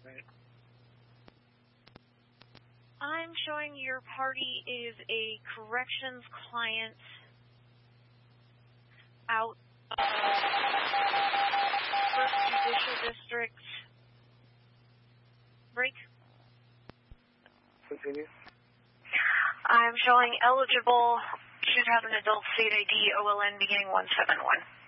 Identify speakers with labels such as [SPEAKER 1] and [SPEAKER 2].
[SPEAKER 1] Right.
[SPEAKER 2] I'm showing your party is a corrections client out of First Judicial District. Break.
[SPEAKER 1] Continue.
[SPEAKER 2] I'm showing eligible, should have an adult state ID, OLN beginning 171.